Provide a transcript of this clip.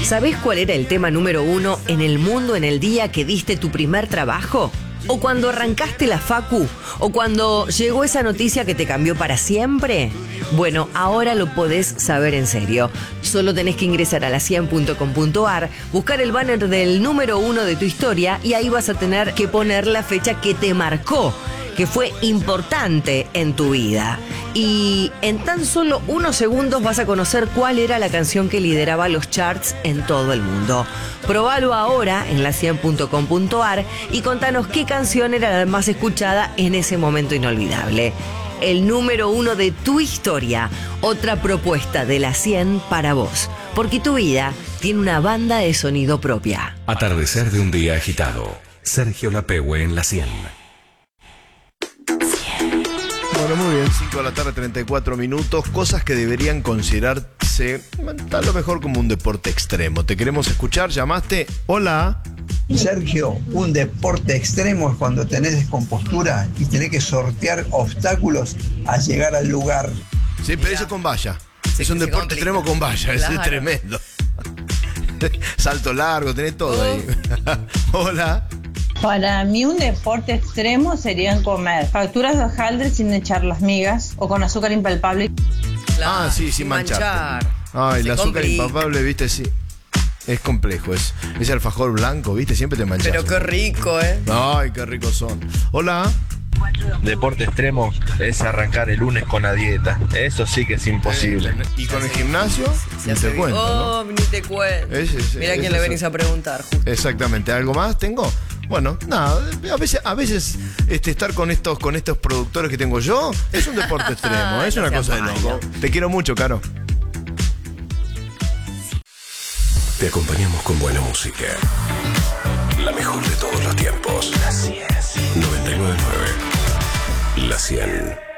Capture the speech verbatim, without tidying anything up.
¿Sabés cuál era el tema número uno en el mundo en el día que diste tu primer trabajo? ¿O cuando arrancaste la facu? ¿O cuando llegó esa noticia que te cambió para siempre? Bueno, ahora lo podés saber en serio. Solo tenés que ingresar a la cien punto com punto ar, buscar el banner del número uno de tu historia y ahí vas a tener que poner la fecha que te marcó, que fue importante en tu vida. Y en tan solo unos segundos vas a conocer cuál era la canción que lideraba los charts en todo el mundo. Probalo ahora en la cien punto com punto ar y contanos qué canción era la más escuchada en ese momento inolvidable. El número uno de tu historia. Otra propuesta de la cien para vos. Porque tu vida tiene una banda de sonido propia. Atardecer de un día agitado. Sergio Lapehue en la cien. Bueno, muy bien, cinco de la tarde, treinta y cuatro minutos. Cosas que deberían considerarse a lo mejor como un deporte extremo. Te queremos escuchar, llamaste. Hola. Sergio, un deporte extremo es cuando tenés descompostura y tenés que sortear obstáculos a llegar al lugar. Sí, pero eso con valla. Sí, es un se deporte complica. extremo con valla, Claro. eso es tremendo. Salto largo, tenés todo ahí. Hola. Para mí un deporte extremo serían comer facturas de hojaldre sin echar las migas o con azúcar impalpable. Ah, sí, sin mancharte. Ay, el azúcar impalpable, viste, sí. Es complejo, es ese alfajor blanco, viste, siempre te manchas. Pero qué rico, ¿eh? Ay, qué ricos son. Hola. Deporte extremo es arrancar el lunes con la dieta. Eso sí que es imposible. ¿Y con el gimnasio? Se Ni hace te cuento, Oh, ¿no? ni te cuento. Ese, ese, Mira a quién ese le es- venís a preguntar, justo. Exactamente. ¿Algo más tengo? Bueno, nada, a veces, a veces este, estar con estos, con estos productores que tengo yo es un deporte extremo, es No una seas cosa de malo. loco. Te quiero mucho, Caro. Te acompañamos con buena música. La mejor de todos los tiempos. La cien. noventa y nueve punto nueve. La cien.